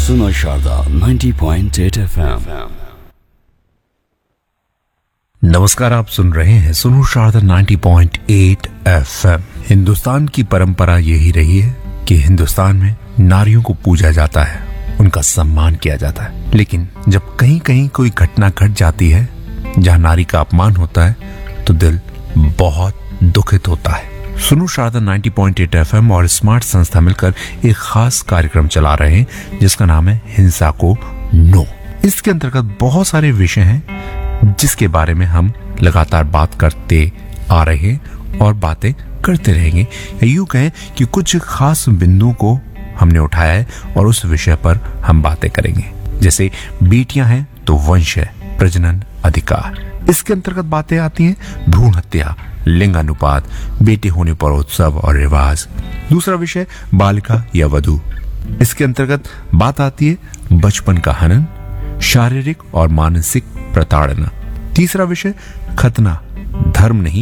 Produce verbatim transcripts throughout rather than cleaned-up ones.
सुनो Sharda ninety point eight FM. नमस्कार, आप सुन रहे हैं सुनो Sharda ninety point eight FM. Hindustan की परंपरा यही रही है कि हिंदुस्तान में नारियों को पूजा जाता है, उनका सम्मान किया जाता है। लेकिन जब कहीं कहीं कोई घटना घट जाती है जहां नारी का अपमान होता है तो दिल बहुत दुखित होता है। सुनो Sharda ninety point eight FM और स्मार्ट संस्था मिलकर एक खास कार्यक्रम चला रहे हैं जिसका नाम है हिंसा को नो। इसके अंतर्गत बहुत सारे विषय हैं जिसके बारे में हम लगातार बात करते आ रहे हैं और बातें करते रहेंगे। यूं कहें कि कुछ खास बिंदुओं को हमने उठाया है और उस विषय पर हम बातें करेंगे। जैसे बेटियां हैं तो वंश है, प्रजनन अधिकार। इसके अंतर्गत बातें आती हैं भ्रूण हत्या, लिंगानुपात, बेटे होने पर उत्सव और रिवाज। दूसरा विषय बालिका या वधू। इसके अंतर्गत बात आती है बचपन का हनन, शारीरिक और मानसिक प्रताड़ना। तीसरा विषय खतना, धर्म नहीं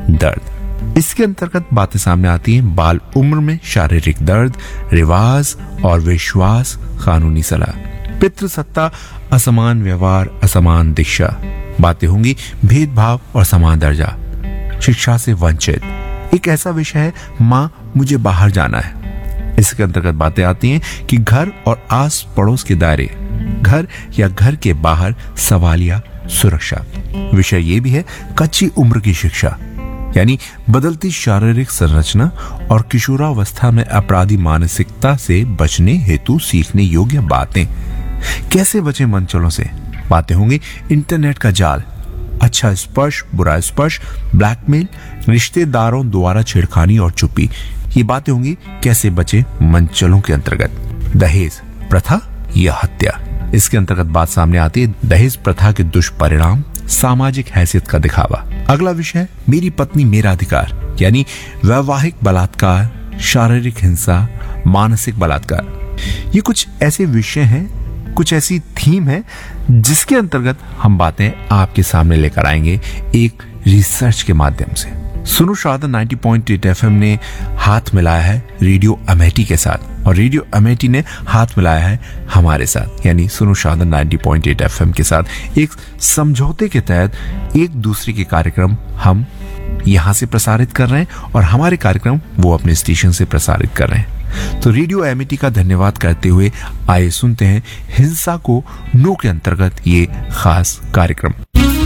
दर्द। इसके अंतर्गत बातें सामने आती हैं बाल उम्र में शारीरिक दर्द, रिवाज और विश्वास, कानूनी सलाह। पितृसत्ता, असमान व्यवहार, असमान दिशा। बातें होंगी भेदभाव और समान दर्जा, शिक्षा से वंचित। एक ऐसा विषय है माँ मुझे बाहर जाना है। इसके अंतर्गत बातें आती हैं कि घर और आस पड़ोस के दायरे, घर या घर के बाहर सवालिया सुरक्षा। विषय ये भी है कच्ची उम्र की शिक्षा, यानी बदलती शारीरिक संरचना और किशोरावस्था में अपराधी मानसिकता से बचने हेतु सीखने योग्य बातें। कैसे बचे मनचलों से। बातें होंगी इंटरनेट का जाल, अच्छा स्पर्श, बुरा स्पर्श, ब्लैकमेल, रिश्तेदारों द्वारा छेड़खानी और चुप्पी। ये बातें होंगी कैसे बचे मनचलों के अंतर्गत। दहेज प्रथा या हत्या। इसके अंतर्गत बात सामने आती है दहेज प्रथा के दुष्परिणाम, सामाजिक हैसियत का दिखावा। अगला विषय है मेरी पत्नी मेरा अधिकार, यानी वैवाहिक बलात्कार, शारीरिक हिंसा, मानसिक बलात्कार। ये कुछ ऐसे विषय हैं, कुछ ऐसी थीम है जिसके अंतर्गत हम बातें आपके सामने लेकर आएंगे एक रिसर्च के माध्यम से। सुनो Sharda ninety point eight FM ने हाथ मिलाया है रेडियो अमेठी के साथ और रेडियो अमेठी ने हाथ मिलाया है हमारे साथ, यानी सुनो Sharda ninety point eight FM के साथ एक समझौते के तहत एक दूसरे के कार्यक्रम हम यहां से प्रसारित कर रहे हैं और हमारे कार्यक्रम वो अपने स्टेशन से प्रसारित कर रहे हैं। तो रेडियो अमेठी का धन्यवाद करते हुए आइए सुनते हैं हिंसा को नो के अंतर्गत ये खास कार्यक्रम।